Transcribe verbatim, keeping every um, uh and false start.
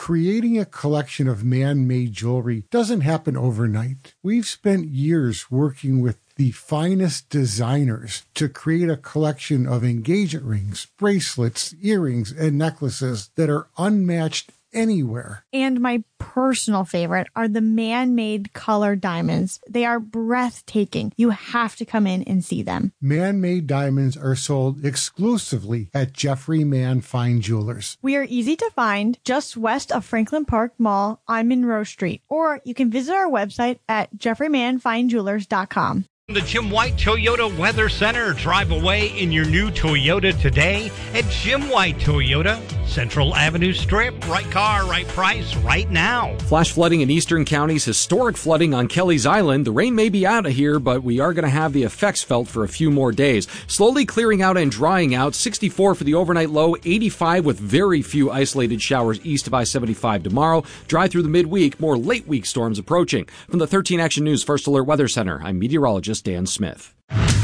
Creating a collection of man-made jewelry doesn't happen overnight. We've spent years working with the finest designers to create a collection of engagement rings, bracelets, earrings, and necklaces that are unmatched anywhere. And my personal favorite are the man-made color diamonds. They are breathtaking. You have to come in and see them. Man-made diamonds are sold exclusively at Jeffrey Mann Fine Jewelers. We are easy to find just west of Franklin Park Mall on Monroe Street. Or you can visit our website at jeffrey mann fine jewelers dot com. The Jim White Toyota Weather Center. Drive away in your new Toyota today at Jim White Toyota. Central Avenue Strip. Right car, right price, right now. Flash flooding in eastern counties, historic flooding on Kelly's Island. The rain may be out of here, but we are going to have the effects felt for a few more days. Slowly clearing out and drying out. sixty-four for the overnight low, eighty-five with very few isolated showers east of I seventy-five tomorrow. Dry through the midweek, more late week storms approaching. From the thirteen Action News First Alert Weather Center, I'm meteorologist Dan Smith.